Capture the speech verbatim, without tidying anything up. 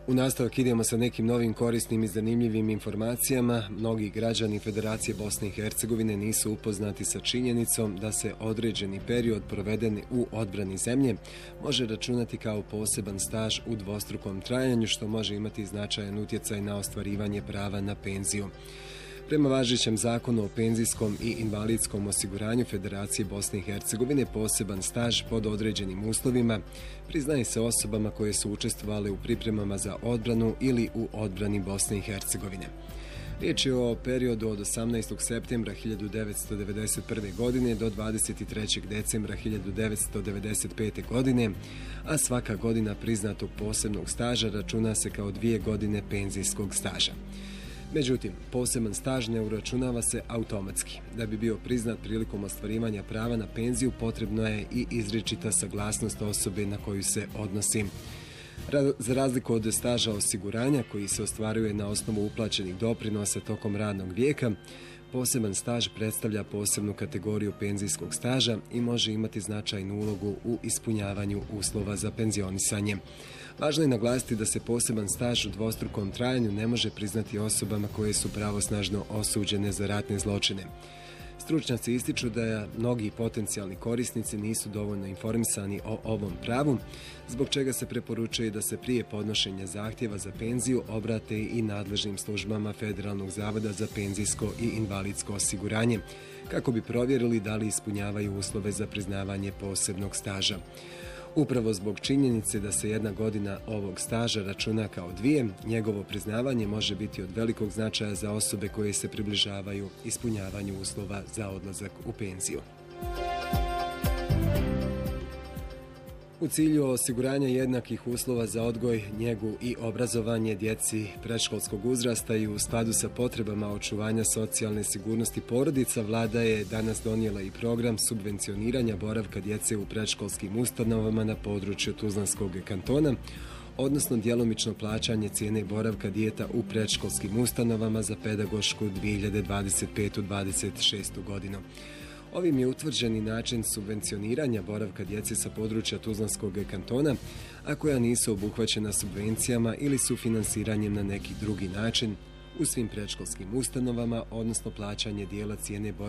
U nastavak idemo sa nekim novim korisnim i zanimljivim informacijama. Mnogi građani Federacije Bosne i Hercegovine nisu upoznati sa činjenicom da se određeni period proveden u odbrani zemlje može računati kao poseban staž u dvostrukom trajanju, što može imati značajan utjecaj na ostvarivanje prava na penziju. Prema važećem zakonu o penzijskom i invalidskom osiguranju Federacije Bosne i Hercegovine, poseban staž pod određenim uslovima priznaje se osobama koje su učestvovale u pripremama za odbranu ili u odbrani Bosne i Hercegovine. Riječ je o periodu od osamnaestog septembra hiljadu devetsto devedeset prve. godine do dvadeset trećeg decembra hiljadu devetsto devedeset pete. godine, a svaka godina priznatog posebnog staža računa se kao dvije godine penzijskog staža. Međutim, poseban staž ne uračunava se automatski. Da bi bio priznat prilikom ostvarivanja prava na penziju, potrebno je i izričita saglasnost osobe na koju se odnosi. Za razliku od staža osiguranja koji se ostvaruje na osnovu uplaćenih doprinosa tokom radnog vijeka, poseban staž predstavlja posebnu kategoriju penzijskog staža i može imati značajnu ulogu u ispunjavanju uslova za penzionisanje. Važno je naglasiti da se poseban staž u dvostrukom trajanju ne može priznati osobama koje su pravosnažno osuđene za ratne zločine. Stručnjaci ističu da mnogi potencijalni korisnici nisu dovoljno informisani o ovom pravu, zbog čega se preporučuje da se prije podnošenja zahtjeva za penziju obrate i nadležnim službama Federalnog zavoda za penzijsko i invalidsko osiguranje, kako bi provjerili da li ispunjavaju uslove za priznavanje posebnog staža. Upravo zbog činjenice da se jedna godina ovog staža računa kao dvije, njegovo priznavanje može biti od velikog značaja za osobe koje se približavaju ispunjavanju uslova za odlazak u penziju. U cilju osiguranja jednakih uslova za odgoj, njegu i obrazovanje djeci predškolskog uzrasta i u skladu sa potrebama očuvanja socijalne sigurnosti porodica, vlada je danas donijela i program subvencioniranja boravka djece u predškolskim ustanovama na području Tuzlanskog kantona, odnosno djelomično plaćanje cijene boravka dijeta u predškolskim ustanovama za pedagošku dvije hiljade dvadeset petu dvadeset šestu. godinu. Ovim je utvrđeni način subvencioniranja boravka djece sa područja Tuzlanskog kantona, a koja nisu obuhvaćena subvencijama ili sufinansiranjem na neki drugi način u svim predškolskim ustanovama, odnosno plaćanje dijela cijene boravka